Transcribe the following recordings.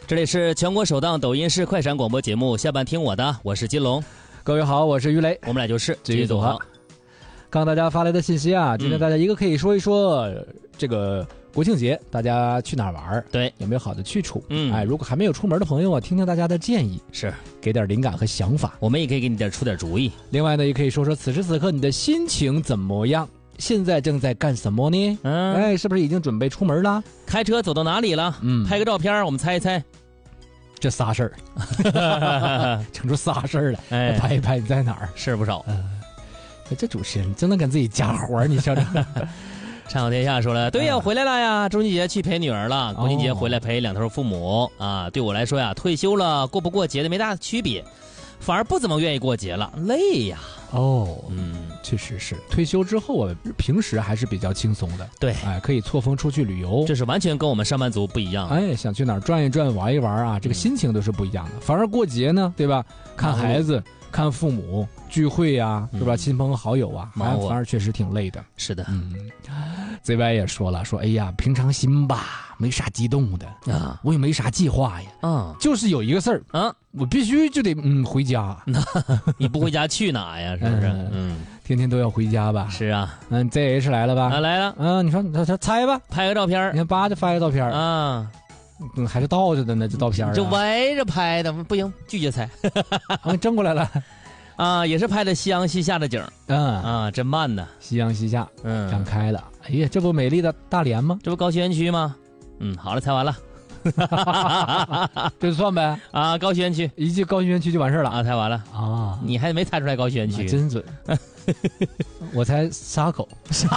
这里是全国首档抖音式快闪广播节目，下班听我的，我是金龙。 各位好，我是于雷， 我们俩就是继续组合。刚大家发来的信息啊，今天大家一个可以说一说这个国庆节大家去哪儿玩？ 对， 有没有好的去处？如果还没有出门的朋友啊，听听大家的建议， 是给点灵感和想法。 我们也可以给你出点主意。 另外呢，也可以说说此时此刻你的心情怎么样？现在正在干什么呢？是不是已经准备出门了？ 开车走到哪里了？拍个照片，我们猜一猜。 这仨事儿，整出仨事儿了。拍一拍你在哪儿？ 事儿不少。 这主持人真能跟自己加活，你说这。 畅想天下说了，对呀，回来了呀，中秋节去陪女儿了，国庆节回来陪两头父母啊。对我来说呀，退休了过不过节的没大区别，反而不怎么愿意过节了，累呀。 确实是退休之后啊，平时还是比较轻松的。 对， 可以错峰出去旅游， 这是完全跟我们上班族不一样。 想去哪儿转一转、玩一玩啊，这个心情都是不一样的。反而过节呢，对吧？看孩子、看父母聚会呀，是吧？亲朋好友啊，反而确实挺累的。 是的 ，ZY 也说了，说哎呀，平常心吧，没啥激动的啊，我也没啥计划呀，就是有一个事儿啊，我必须就得回家。 你不回家去哪呀？是不是？ 天天都要回家吧？ 是啊。 ZH 来了吧？ 来了。 你说他猜吧， 拍个照片。 你看叭就发个照片啊，还是倒着的呢，这照片就歪着拍的，不行，拒绝猜。 正过来了。 也是拍的夕阳西下的景真慢呢。 夕阳西下，展开了。哎呀，这不美丽的大连吗？ 这不高新园区吗？好了，猜完了。 这就算呗。 高新园区， 一句高新园区就完事了猜完了啊。你还没猜出来高新园区， 真准。我猜沙口。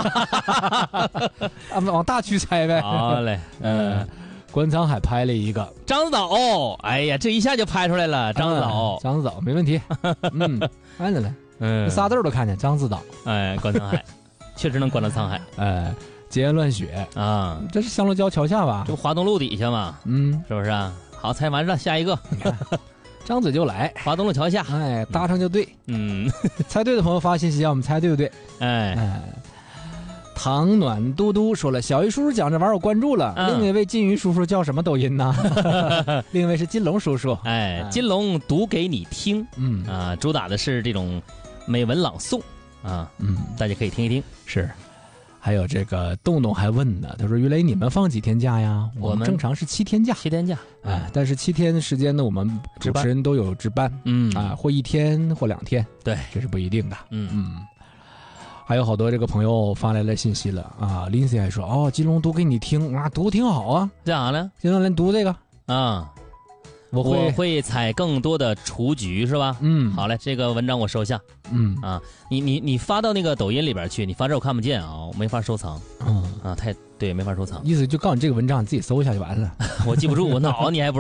往大区猜呗。 好嘞。 关沧海拍了一个獐子岛。哎呀，这一下就拍出来了。獐子岛， 獐子岛没问题。看着了。仨豆都看见獐子岛。 关沧海，确实能关到沧海。 结烟乱雪啊，这是香炉礁桥下吧？ 这不华东路底下嘛？是不是啊？好，猜完了，下一个。 张嘴就来， 华东路桥下。 搭上就对。猜对的朋友发信息啊，我们猜对不对？糖暖嘟嘟说了，小鱼叔叔讲这玩意儿我关注了。另一位金鱼叔叔叫什么抖音呢？另一位是金龙叔叔。 金龙读给你听。主打的是这种美文朗诵大家可以听一听。 是。还有这个洞洞还问呢，他说于雷你们放几天假呀？我们正常是7天假。 7天假。 但是7天的时间呢，我们主持人都有值班。或1天或2天。 对， 这是不一定的。还有好多这个朋友发来了信息了啊。Lindsay 还说金龙读给你听啊，读挺好啊。 这啥呢？ 金龙来读这个我会采更多的雏菊是吧？好嘞，这个文章我收下。你发到那个抖音里边去，你发这我看不见啊，我没法收藏。对，没法收藏。 意思就告诉你这个文章你自己搜一下就完了。 我记不住，我脑你还不